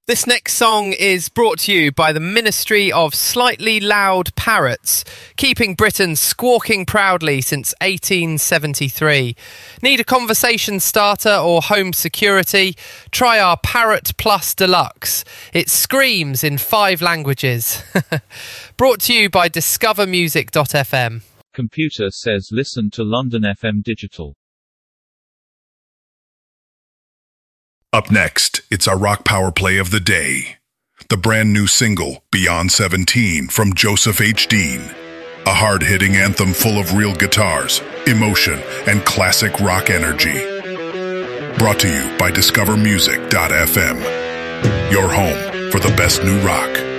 This next song is brought to you by the Ministry of Slightly Loud Parrots, keeping Britain squawking proudly since 1873. Need a conversation starter or home security? Try our Parrot Plus Deluxe. It screams in 5 languages. Brought to you by discovermusic.fm. Computer says listen to London FM Digital. Up next, it's our rock power play of the day. The brand new single, Beyond 17, from Joseph H. Dean. A hard-hitting anthem full of real guitars, emotion, and classic rock energy. Brought to you by discovermusic.fm. Your home for the best new rock.